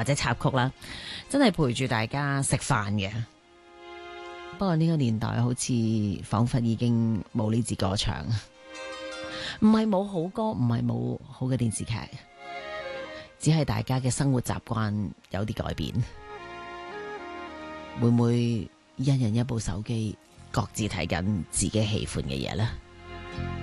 或者插曲啦，真係陪住大家食飯嘅。不過呢個年代好似仿佛已經冇呢支歌唱，唔係冇好歌，唔係冇好嘅電視劇，只係大家嘅生活習慣有啲改變。會唔會一人一部手機，各自睇緊自己喜歡嘅嘢呢？